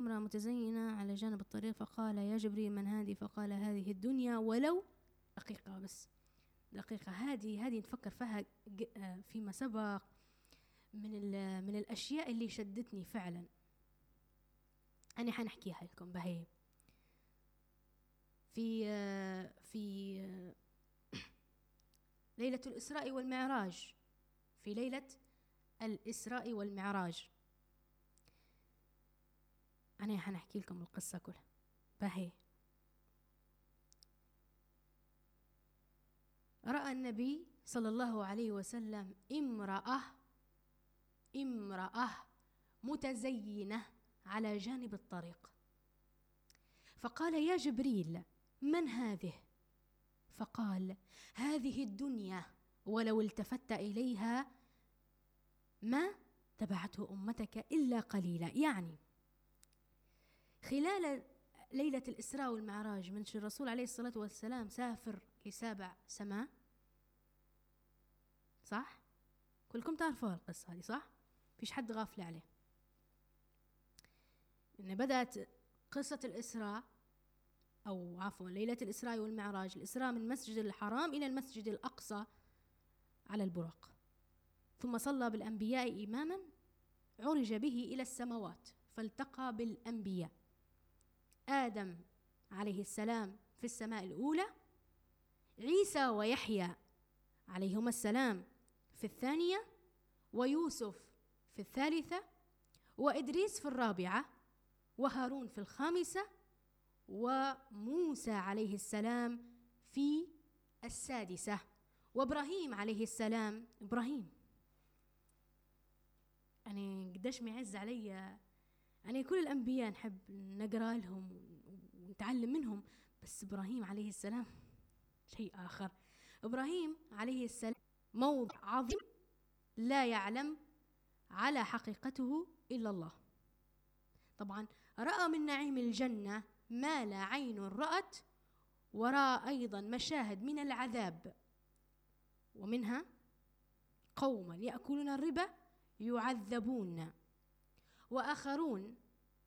امرأة متزينة على جانب الطريق فقال يا جبريل من هذه؟ فقال هذه الدنيا ولو دقيقة بس، دقيقة هذه نتفكر فيها فيما سبق من الأشياء اللي شدتني فعلا. أنا حنحكيها لكم بهي. في ليلة الإسراء والمعراج، في ليلة الإسراء والمعراج أنا حنحكي لكم القصة كلها بهي. رأى النبي صلى الله عليه وسلم امرأة متزينة على جانب الطريق، فقال يا جبريل من هذه؟ فقال هذه الدنيا ولو التفت إليها ما تبعته أمتك إلا قليلا. يعني خلال ليلة الإسراء والمعراج من الرسول عليه الصلاة والسلام سافر ل7 سماء، صح؟ كلكم تعرفوا القصة هذه صح؟ فيش حد غافل عليه. إن بدأت قصة الإسراء أو عفوا ليلة الإسراء والمعراج، الإسراء من المسجد الحرام إلى المسجد الأقصى على البراق، ثم صلى بالأنبياء إماما، عرج به إلى السماوات فالتقى بالأنبياء، آدم عليه السلام في السماء الأولى، عيسى ويحيى عليهما السلام في الثانية، ويوسف في الثالثة، وإدريس في الرابعة، وهارون في الخامسة، وموسى عليه السلام في السادسة، وإبراهيم عليه السلام. إبراهيم أنا قداش معز علي، أنا كل الأنبياء نحب نقرأ لهم ونتعلم منهم، بس إبراهيم عليه السلام شيء آخر. إبراهيم عليه السلام موضع عظيم لا يعلم على حقيقته إلا الله. طبعا رأى من نعيم الجنة ما لا عين رأت، ورأى أيضا مشاهد من العذاب، ومنها قوما يأكلون الربا يعذبون، وآخرون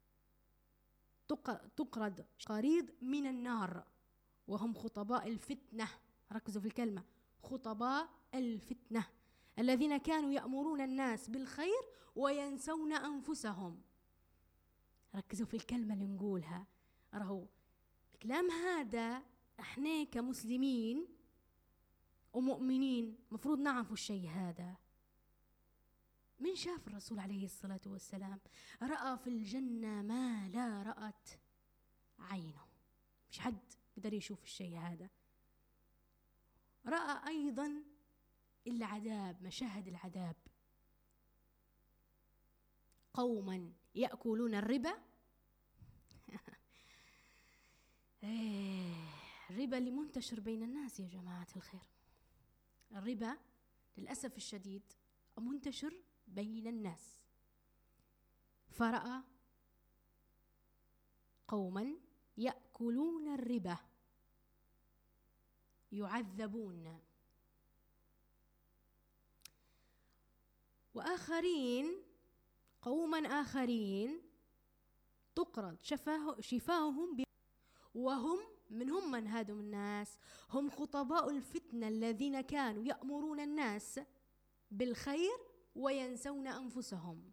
تقرض قريض من النار، وهم خطباء الفتنة. ركزوا في الكلمة خطباء الفتنة الذين كانوا يأمرون الناس بالخير وينسون أنفسهم. ركزوا في الكلمة اللي نقولها، راهو الكلام هذا احنا كمسلمين ومؤمنين مفروض نعرفوا الشيء هذا. من شاف الرسول عليه الصلاة والسلام رأى في الجنة ما لا رأت عينه، مش حد قدر يشوف الشيء هذا. رأى أيضا العذاب، مشاهد العذاب، قوما يأكلون الربا الربا اللي منتشر بين الناس يا جماعة الخير، الربا للأسف الشديد منتشر بين الناس. فرأى قوما يأكلون الربا يعذبون، وآخرين قوما آخرين تقرض شفاههم وهم من هادم الناس، هم خطباء الفتنة الذين كانوا يأمرون الناس بالخير وينسون أنفسهم.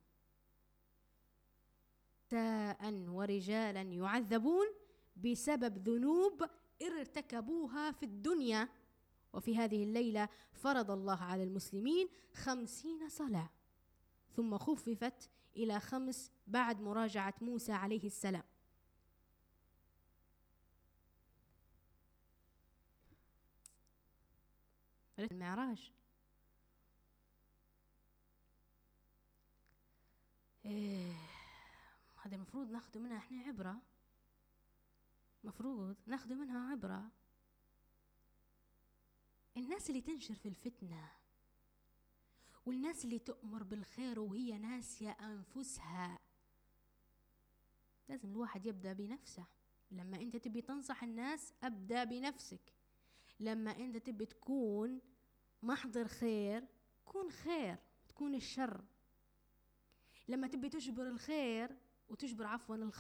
نساء ورجالا يعذبون بسبب ذنوب ارتكبوها في الدنيا. وفي هذه الليلة فرض الله على المسلمين 50 صلاة، ثم خففت إلى 5 بعد مراجعة موسى عليه السلام. المعراج هذا المفروض ناخذ منها احنا عبرة، مفروض ناخذ منها عبرة. الناس اللي تنشر في الفتنة والناس اللي تؤمر بالخير وهي ناسية أنفسها، لازم الواحد يبدأ بنفسه. لما انت تبي تنصح الناس أبدأ بنفسك. لما انت تبي تكون محضر خير كون خير، تكون الشر. لما تبي تجبر الخير وتجبر عفوا الخير